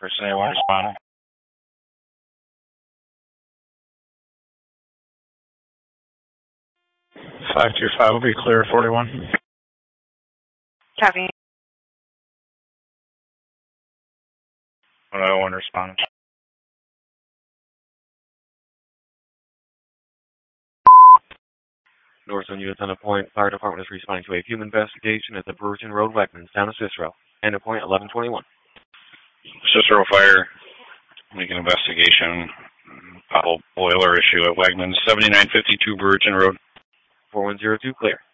Personnel one responding. 525 will be clear, 41. Copy. 101 responding. Northland U.S. Point. Fire Department is responding to a human investigation at the Virgin Road, Wegmans, town of Cicero. End of point 1121. Cicero Fire, make an investigation. Bottle boiler issue at Wegmans, 7952 Virgin Road. 4102, clear.